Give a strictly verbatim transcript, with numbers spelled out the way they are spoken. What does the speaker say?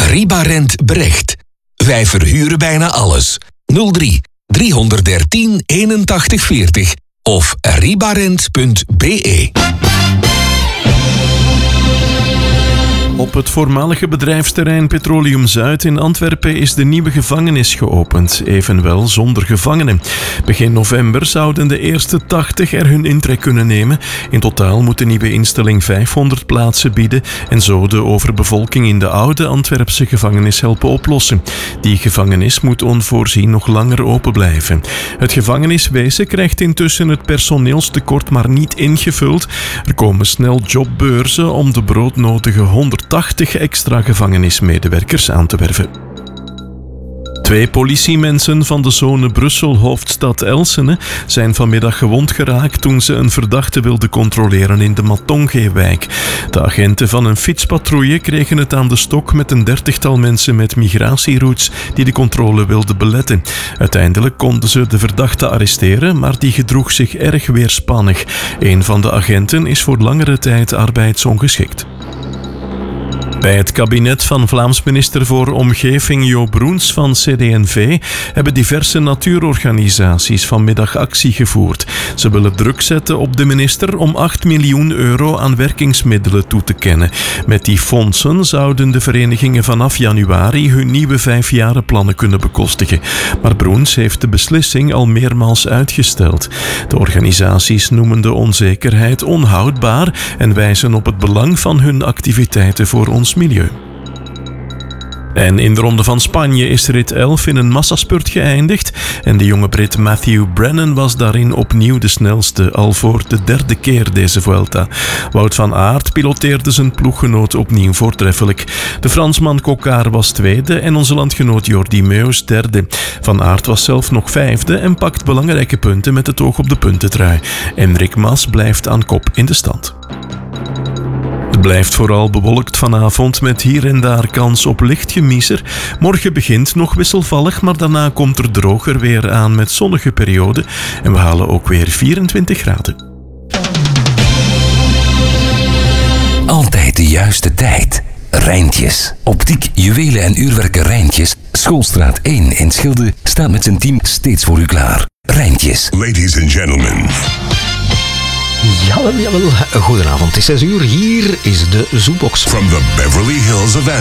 Ribarent Brecht. Wij verhuren bijna alles. nul drie driehonderddertien eenentachtig veertig of ribarent punt be. Op het voormalige bedrijfsterrein Petroleum Zuid in Antwerpen is de nieuwe gevangenis geopend, evenwel zonder gevangenen. Begin november zouden de eerste tachtig er hun intrek kunnen nemen. In totaal moet de nieuwe instelling vijfhonderd plaatsen bieden en zo de overbevolking in de oude Antwerpse gevangenis helpen oplossen. Die gevangenis moet onvoorzien nog langer open blijven. Het gevangeniswezen krijgt intussen het personeelstekort maar niet ingevuld. Er komen snel jobbeurzen om de broodnodige honderdtachtig extra gevangenismedewerkers aan te werven. Twee politiemensen van de zone Brussel-hoofdstad Elsene zijn vanmiddag gewond geraakt toen ze een verdachte wilden controleren in de Matonge-wijk. De agenten van een fietspatrouille kregen het aan de stok met een dertigtal mensen met migratieroutes die de controle wilden beletten. Uiteindelijk konden ze de verdachte arresteren, maar die gedroeg zich erg weerspannig. Een van de agenten is voor langere tijd arbeidsongeschikt. Bij het kabinet van Vlaams minister voor Omgeving Jo Broens van C D en V hebben diverse natuurorganisaties vanmiddag actie gevoerd. Ze willen druk zetten op de minister om acht miljoen euro aan werkingsmiddelen toe te kennen. Met die fondsen zouden de verenigingen vanaf januari hun nieuwe vijfjarenplannen kunnen bekostigen. Maar Broens heeft de beslissing al meermaals uitgesteld. De organisaties noemen de onzekerheid onhoudbaar en wijzen op het belang van hun activiteiten voor ons milieu. En in de Ronde van Spanje is rit elf in een massaspurt geëindigd en de jonge Brit Matthew Brennan was daarin opnieuw de snelste, al voor de derde keer deze Vuelta. Wout van Aert piloteerde zijn ploeggenoot opnieuw voortreffelijk. De Fransman Coquard was tweede en onze landgenoot Jordi Meeus derde. Van Aert was zelf nog vijfde en pakt belangrijke punten met het oog op de puntentrui. Enric Mas blijft aan kop in de stand. Het blijft vooral bewolkt vanavond met hier en daar kans op licht gemiezer. Morgen begint nog wisselvallig, maar daarna komt er droger weer aan met zonnige perioden. En we halen ook weer vierentwintig graden. Altijd de juiste tijd. Rijntjes. Optiek, juwelen en uurwerken Rijntjes. Schoolstraat één in Schilde staat met zijn team steeds voor u klaar. Rijntjes. Ladies and gentlemen. Jawel, jawel. Goedenavond, het is zes uur. Hier is de Zoombox. From the Beverly Hills of